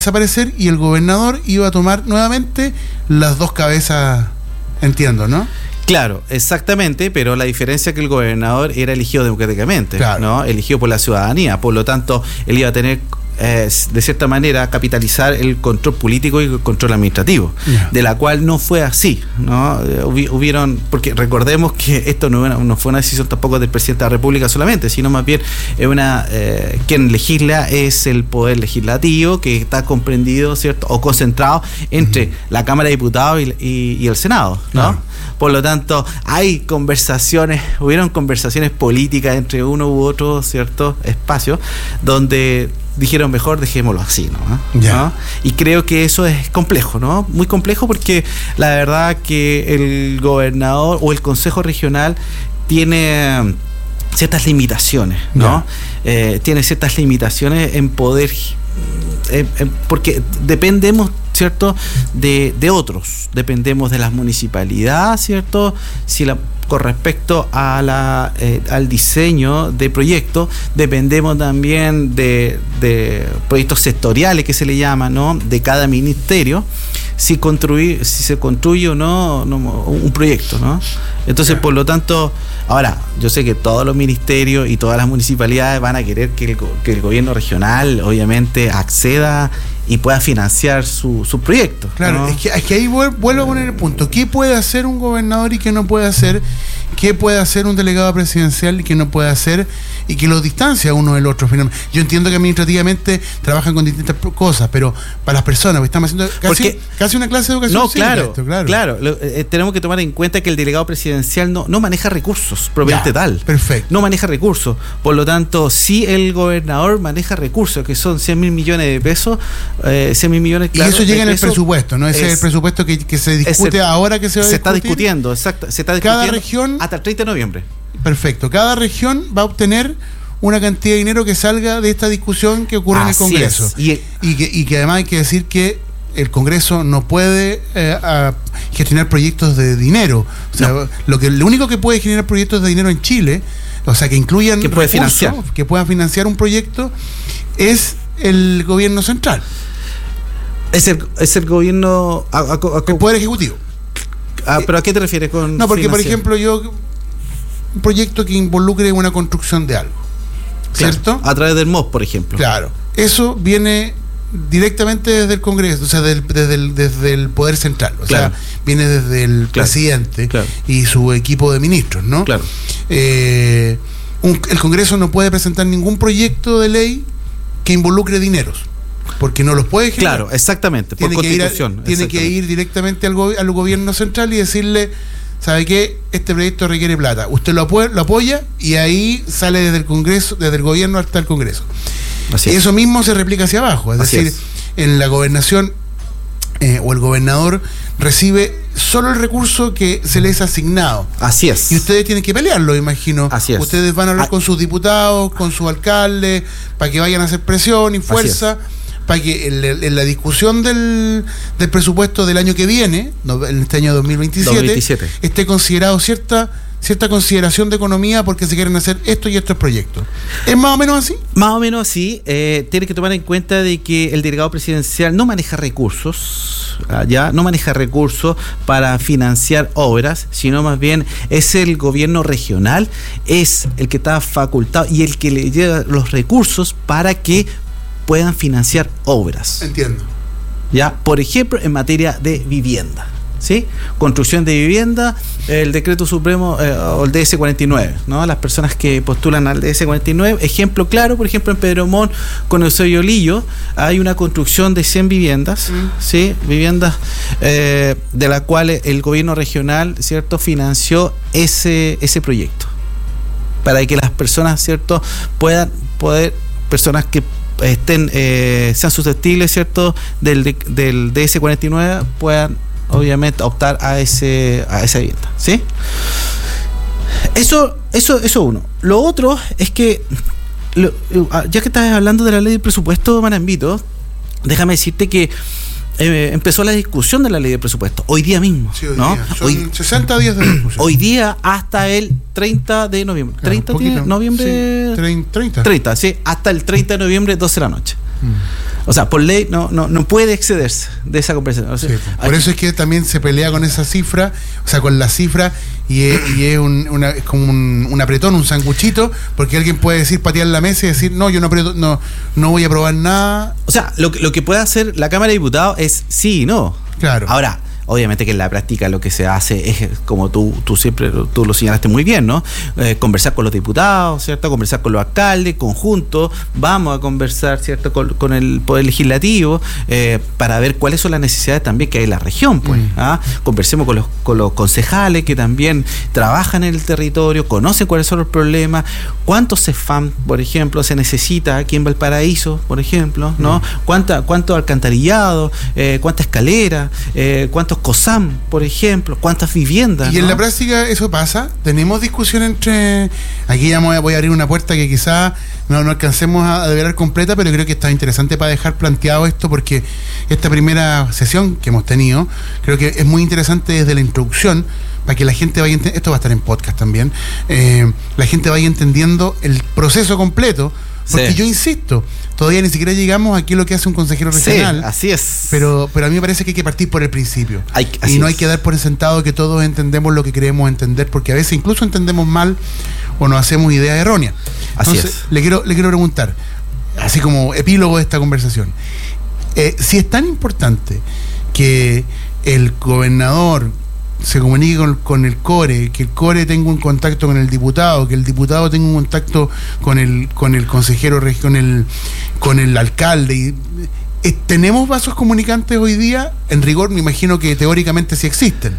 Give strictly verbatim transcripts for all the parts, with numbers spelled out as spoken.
desaparecer y el gobernador iba a tomar nuevamente las dos cabezas, entiendo, ¿no? Claro, exactamente, pero la diferencia es que el gobernador era elegido democráticamente, claro, ¿no? Elegido por la ciudadanía, por lo tanto, él iba a tener eh, de cierta manera capitalizar el control político y el control administrativo, yeah. de la cual no fue así, ¿no? Hubi, hubieron, porque recordemos que esto no, no fue una decisión tampoco del presidente de la República solamente, sino más bien es una eh, quien legisla es el poder legislativo, que está comprendido, ¿cierto?, o concentrado entre uh-huh. la Cámara de Diputados y, y, y el Senado, ¿no? Claro. Por lo tanto, hay conversaciones, hubieron conversaciones políticas entre uno u otro, ¿cierto?, espacio, donde dijeron mejor dejémoslo así, ¿no? Yeah. ¿no? Y creo que eso es complejo, ¿no? Muy complejo, porque la verdad que el gobernador o el Consejo Regional tiene ciertas limitaciones, ¿no? Yeah. Eh, tiene ciertas limitaciones en poder, eh, eh, porque dependemos, ¿cierto?, de, de otros, dependemos de las municipalidades, ¿cierto?, si la con respecto a la, eh, al diseño de proyectos, dependemos también de, de proyectos sectoriales que se le llama, ¿no?, de cada ministerio, si construir, si se construye o no, no un proyecto, ¿no? Entonces, por lo tanto, ahora, yo sé que todos los ministerios y todas las municipalidades van a querer que el, que el gobierno regional, obviamente, acceda y pueda financiar su, su proyecto. Claro, ¿no? es, que, es que ahí vuelvo a poner el punto. ¿Qué puede hacer un gobernador y qué no puede hacer? ¿Qué puede hacer un delegado presidencial y qué no puede hacer? Y que los distancia uno del otro. Yo entiendo que administrativamente trabajan con distintas cosas, pero para las personas, porque estamos haciendo casi, Porque, casi una clase de educación. No, claro, esto, claro. claro lo, eh, tenemos que tomar en cuenta que el delegado presidencial no, no maneja recursos propiamente ya, tal. Perfecto. No maneja recursos. Por lo tanto, si el gobernador maneja recursos, que son cien mil millones de pesos, eh, cien mil millones, claro, y eso llega en el pesos, presupuesto, ¿no? Ese es, es el presupuesto que, que se discute el, ahora que se va a Se discutir. está discutiendo, exacto. Se está discutiendo cada región, hasta el treinta de noviembre. Perfecto. Cada región va a obtener una cantidad de dinero que salga de esta discusión que ocurre Así en el Congreso. Y, y, que, y que además hay que decir que el Congreso no puede eh, a gestionar proyectos de dinero. O sea, no. lo, que, lo único que puede generar proyectos de dinero en Chile, o sea, que incluyan que puede recursos, financiar. que puedan financiar un proyecto, es el gobierno central. Es el, es el gobierno... A, a, a, el Poder Ejecutivo. Ah, ¿pero a qué te refieres con No, porque, financiar? Por ejemplo, yo... un proyecto que involucre una construcción de algo, ¿cierto? Claro, a través del M O S, por ejemplo. Claro. Eso viene directamente desde el Congreso, o sea, del, desde, el, desde el Poder Central. O claro. sea, viene desde el claro. presidente claro. y su equipo de ministros, ¿no? Claro. Eh, un, el Congreso no puede presentar ningún proyecto de ley que involucre dineros, porque no los puede generar. Claro, exactamente, tiene por que constitución. Ir a, tiene que ir directamente al, go, al gobierno central y decirle: ¿sabe qué? Este proyecto requiere plata. Usted lo, apoya, lo apoya y ahí sale desde el Congreso, desde el gobierno hasta el Congreso. Así y es. Eso mismo se replica hacia abajo. Es Así decir, es. en la gobernación eh, o el gobernador recibe solo el recurso que se les ha asignado. Así es. Y ustedes tienen que pelearlo, imagino. Así es. Ustedes van a hablar ah. con sus diputados, con sus alcaldes, para que vayan a hacer presión y fuerza, para que en, en la discusión del, del presupuesto del año que viene, en este año dos mil veintisiete, dos mil veintisiete, esté considerado cierta cierta consideración de economía porque se quieren hacer esto y estos proyectos. ¿Es más o menos así? Más o menos así. Eh, tienes que tomar en cuenta de que el delegado presidencial no maneja recursos, ya no maneja recursos para financiar obras, sino más bien es el gobierno regional, es el que está facultado y el que le lleva los recursos para que puedan financiar obras. Entiendo. Ya, por ejemplo, en materia de vivienda, ¿sí? Construcción de vivienda, el decreto supremo eh, o el D S cuarenta y nueve, ¿no? Las personas que postulan al D S cuarenta y nueve, ejemplo claro, por ejemplo, en Pedro Montt con Eusebio Lillo hay una construcción de cien viviendas, mm. ¿sí? Viviendas eh, de la cual el gobierno regional, ¿cierto?, financió ese ese proyecto para que las personas, ¿cierto?, puedan poder personas que estén eh, sean susceptibles, ¿cierto?, del del D S cuarenta y nueve puedan obviamente optar a ese a esa vivienda, ¿sí? Eso eso eso uno. Lo otro es que lo, ya que estás hablando de la ley de presupuesto, Manambito, déjame decirte que eh, empezó la discusión de la ley de presupuesto hoy día mismo, sí, hoy ¿no? Día. Son hoy, sesenta días de discusión. Hoy día hasta el treinta de noviembre. Claro, treinta de noviembre. Sí, treinta. treinta, sí, hasta el treinta de noviembre, doce de la noche. Mm. O sea, por ley no, no, no puede excederse de esa conversación. O sea, sí, por eso es que también se pelea con esa cifra, o sea, con la cifra, y es, y es, un, una, es como un, un apretón, un sanguchito, porque alguien puede decir, patear la mesa y decir, no, yo no aprieto, no, no voy a aprobar nada. O sea, lo, lo que puede hacer la Cámara de Diputados es sí y no. Claro. Ahora, obviamente que en la práctica lo que se hace es, como tú, tú siempre tú lo señalaste muy bien, ¿no? Eh, conversar con los diputados, ¿cierto? Conversar con los alcaldes, conjunto, vamos a conversar, ¿cierto? Con, con el Poder Legislativo, eh, para ver cuáles son las necesidades también que hay en la región, pues. Mm. ¿ah? Conversemos con los, con los concejales que también trabajan en el territorio, conocen cuáles son los problemas, cuántos C E F A M, por ejemplo, se necesita aquí en Valparaíso, por ejemplo, ¿no? Mm. ¿Cuánta, cuánto alcantarillado, eh, cuánta escalera, eh, cuántos COSAM, por ejemplo, cuántas viviendas. Y ¿no? en la práctica eso pasa. Tenemos discusión entre. Aquí ya voy a, voy a abrir una puerta que quizás no, no alcancemos a develar completa, pero creo que está interesante para dejar planteado esto, porque esta primera sesión que hemos tenido, creo que es muy interesante desde la introducción, para que la gente vaya entendiendo. Esto va a estar en podcast también. Eh, la gente vaya entendiendo el proceso completo. Porque sí. Yo insisto, todavía ni siquiera llegamos aquí a lo que hace un consejero regional. Sí, así es. Pero, pero a mí me parece que hay que partir por el principio. Hay, y no hay que dar por sentado que todos entendemos lo que queremos entender, porque a veces incluso entendemos mal o nos hacemos ideas erróneas. Así Entonces, es. Le quiero, le quiero preguntar, así como epílogo de esta conversación, eh, si es tan importante que el gobernador se comunique con, con el core, que el core tenga un contacto con el diputado, que el diputado tenga un contacto con el con el consejero, con el con el alcalde. Y, eh, ¿tenemos vasos comunicantes hoy día? En rigor, me imagino que teóricamente sí existen.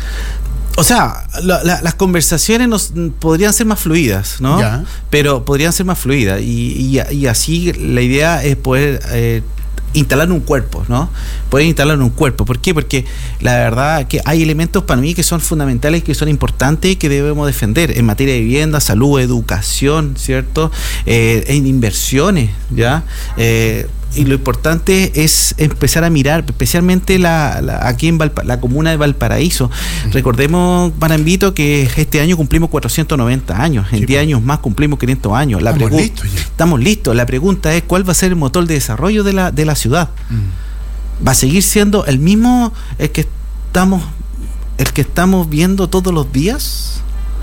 O sea, la, la, las conversaciones nos, podrían ser más fluidas, ¿no? Ya. Pero podrían ser más fluidas. Y, y, y así la idea es poder eh, instalar un cuerpo, ¿no? Poder instalar un cuerpo. ¿Por qué? Porque la verdad que hay elementos para mí que son fundamentales, que son importantes y que debemos defender en materia de vivienda, salud, educación, ¿cierto? Eh, en inversiones, ¿ya? Eh, y lo importante es empezar a mirar, especialmente la, la aquí en Valpa, la comuna de Valparaíso. Uh-huh. Recordemos, Marambito, que este año cumplimos cuatrocientos noventa años, en sí, diez años más cumplimos quinientos años. La estamos pregu- listos ya. Estamos listos. La pregunta es, ¿cuál va a ser el motor de desarrollo de la, de la ciudad? Uh-huh. ¿Va a seguir siendo el mismo el que estamos, el que estamos viendo todos los días?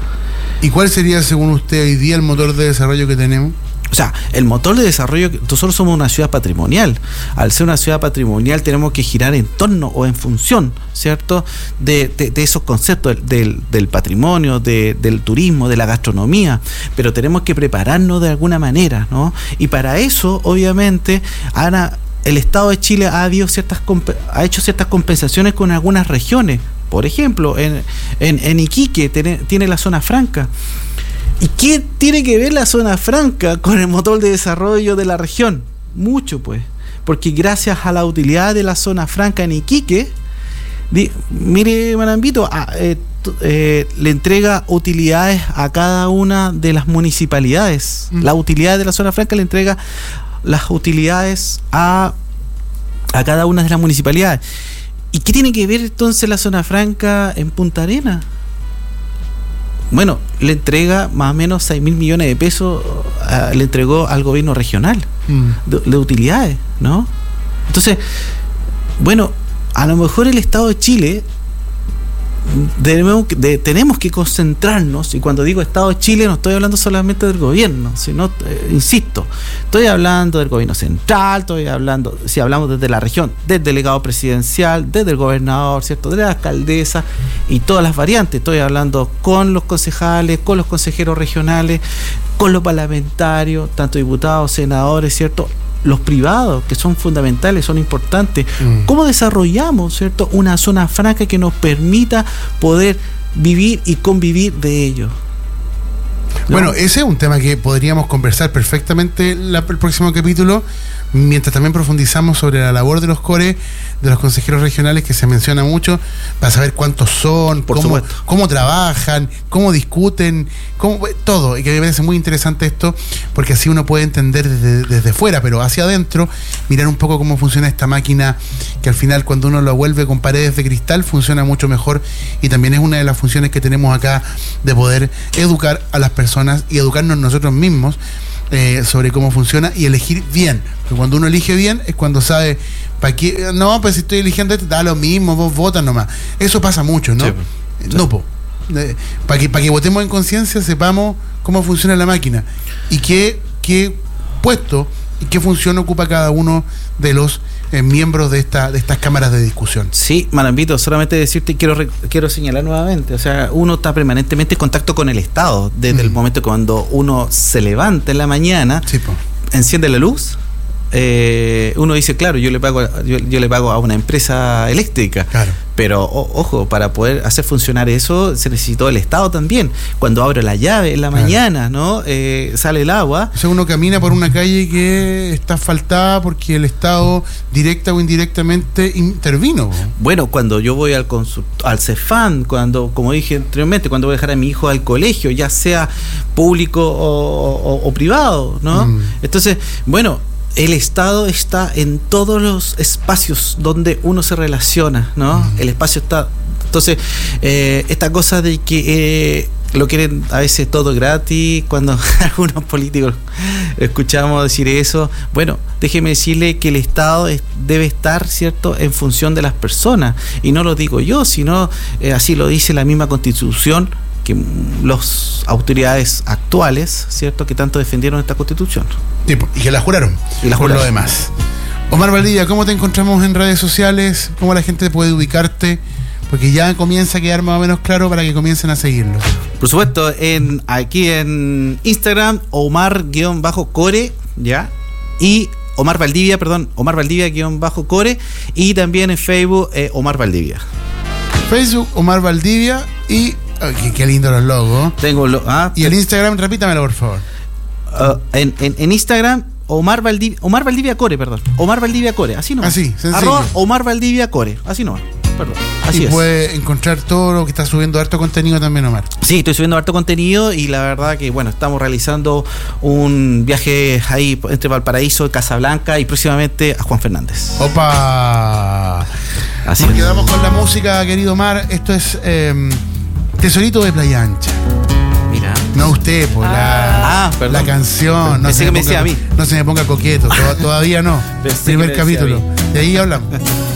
¿Y cuál sería, según usted, hoy día el motor de desarrollo que tenemos? O sea, el motor de desarrollo, nosotros somos una ciudad patrimonial. Al ser una ciudad patrimonial tenemos que girar en torno o en función, ¿cierto?, de, de, de esos conceptos del, del patrimonio, de, del turismo, de la gastronomía, pero tenemos que prepararnos de alguna manera, ¿no? Y para eso, obviamente, Ana, el Estado de Chile ha, habido ciertas, ha hecho ciertas compensaciones con algunas regiones. Por ejemplo, en, en, en Iquique tiene, tiene la zona franca. ¿Y qué tiene que ver la zona franca con el motor de desarrollo de la región? Mucho, pues. Porque gracias a la utilidad de la zona franca en Iquique, di, mire, Marambito, a, eh, eh, le entrega utilidades a cada una de las municipalidades. Mm. La utilidad de la zona franca le entrega las utilidades a, a cada una de las municipalidades. ¿Y qué tiene que ver entonces la zona franca en Punta Arenas? Bueno, le entrega más o menos seis mil millones de pesos, uh, le entregó al gobierno regional mm. de, de utilidades, ¿no? Entonces, bueno, a lo mejor el Estado de Chile debemos, de, tenemos que concentrarnos, y cuando digo Estado de Chile no estoy hablando solamente del gobierno, sino, eh, insisto, estoy hablando del gobierno central, estoy hablando, si hablamos desde la región, del delegado presidencial, desde el gobernador, ¿cierto?, de la alcaldesa y todas las variantes. Estoy hablando con los concejales, con los consejeros regionales, con los parlamentarios, tanto diputados, senadores, ¿cierto?, los privados, que son fundamentales, son importantes. Mm. ¿Cómo desarrollamos, cierto, una zona franca que nos permita poder vivir y convivir de ello? ¿No? Bueno, ese es un tema que podríamos conversar perfectamente la, el próximo capítulo, mientras también profundizamos sobre la labor de los core, de los consejeros regionales, que se menciona mucho, para saber cuántos son, Por cómo, supuesto. cómo trabajan, cómo discuten, cómo, todo, y que me parece muy interesante esto, porque así uno puede entender desde, desde fuera, pero hacia adentro, mirar un poco cómo funciona esta máquina, que al final cuando uno lo vuelve con paredes de cristal funciona mucho mejor, y también es una de las funciones que tenemos acá, de poder educar a las personas y educarnos nosotros mismos eh, sobre cómo funciona y elegir bien. Porque cuando uno elige bien es cuando sabe, ¿para qué? No, pues si estoy eligiendo esto, da lo mismo, vos votas nomás. Eso pasa mucho, ¿no? Sí, sí. No, po. Eh, para que, para que votemos en conciencia, sepamos cómo funciona la máquina y qué, qué puesto y qué función ocupa cada uno de los eh, miembros de esta de estas cámaras de discusión. Sí, Marambito, solamente decirte, quiero quiero señalar nuevamente, o sea, uno está permanentemente en contacto con el Estado, desde mm. el momento cuando uno se levanta en la mañana, sí, po. enciende la luz, eh, uno dice, claro, yo le pago yo, yo le pago a una empresa eléctrica, claro. Pero o, ojo, para poder hacer funcionar eso se necesitó el Estado también. Cuando abro la llave en la claro. mañana, ¿no? Eh, sale el agua. O sea, uno camina por una calle que está asfaltada porque el Estado directa o indirectamente intervino. Bueno, cuando yo voy al consult- al Cefam, cuando, como dije anteriormente, cuando voy a dejar a mi hijo al colegio, ya sea público o, o, o privado, ¿no? Mm. Entonces, bueno, el Estado está en todos los espacios donde uno se relaciona, ¿no? Mm. El espacio está... Entonces, eh, esta cosa de que eh, lo quieren a veces todo gratis, cuando algunos políticos escuchamos decir eso, bueno, déjeme decirle que el Estado es, debe estar, ¿cierto?, en función de las personas. Y no lo digo yo, sino eh, así lo dice la misma Constitución, que las autoridades actuales, ¿cierto?, que tanto defendieron esta Constitución. Sí, y que la juraron, y la juraron. Por lo demás. Omar Valdivia, ¿cómo te encontramos en redes sociales? ¿Cómo la gente puede ubicarte? Porque ya comienza a quedar más o menos claro para que comiencen a seguirlo. Por supuesto, en aquí en Instagram, Omar-Core, ¿ya? Y Omar Valdivia, perdón, Omar Valdivia-Core, y también en Facebook, eh, Omar Valdivia. Facebook, Omar Valdivia, y... Oh, qué, qué lindo los logos. Tengo lo, ah, y el Instagram, repítamelo, por favor. Uh, en, en, en Instagram, Omar Valdivia, Omar Valdivia Core, perdón. Omar Valdivia Core, así no. Así, sencillo. Arroba Omar Valdivia Core, así no. Perdón. Así y es. puede encontrar todo lo que está subiendo, harto contenido también, Omar. Sí, estoy subiendo harto contenido y la verdad que, bueno, estamos realizando un viaje ahí entre Valparaíso, Casablanca y próximamente a Juan Fernández. ¡Opa! Así Nos es. Quedamos con la música, querido Omar. Esto es eh, Tesorito de Playa Ancha. Mira. No usted, por ah, la, ah, la canción. No se, me me ponga, a mí. No se me ponga coqueto, todavía no. Primer capítulo. De ahí hablamos.